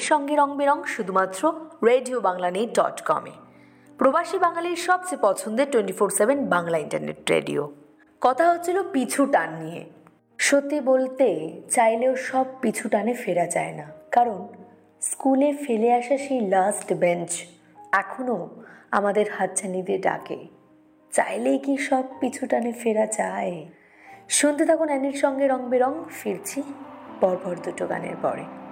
সঙ্গে রং বেরং শুধুমাত্র RadioBanglaNet.com-এ। প্রবাসী বাঙালির সবচেয়ে পছন্দের 24/7 বাংলা ইন্টারনেট রেডিও। কথা হচ্ছিল পিছু টান নিয়ে। সত্যি বলতে চাইলেও সব পিছু টানে ফেরা যায় না, কারণ স্কুলে ফেলে আসা সেই লাস্ট বেঞ্চ এখনও আমাদের হাতছানিতে ডাকে। চাইলেই কি সব পিছু টানে ফেরা যায়? শুনতে থাকুন অ্যানির সঙ্গে রং বেরং। ফিরছি পরপর দুটো গানের পরে।